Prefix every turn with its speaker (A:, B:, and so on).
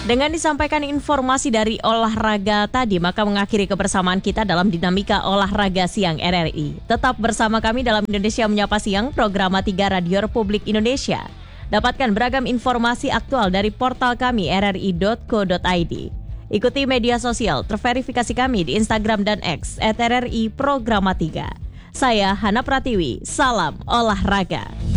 A: Dengan disampaikan informasi dari olahraga tadi, maka mengakhiri kebersamaan kita dalam dinamika olahraga siang RRI. Tetap bersama kami dalam Indonesia Menyapa Siang, program 3 Radio Republik Indonesia. Dapatkan beragam informasi aktual dari portal kami rri.co.id. Ikuti media sosial terverifikasi kami di Instagram dan X @RRI Programa 3. Saya Hana Pratiwi, salam olahraga.